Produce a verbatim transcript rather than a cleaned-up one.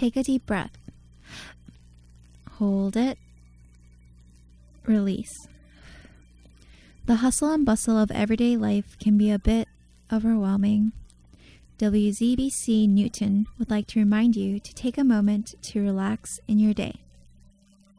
Take a deep breath. Hold it. Release. The hustle and bustle of everyday life can be a bit overwhelming. W Z B C Newton would like to remind you to take a moment to relax in your day.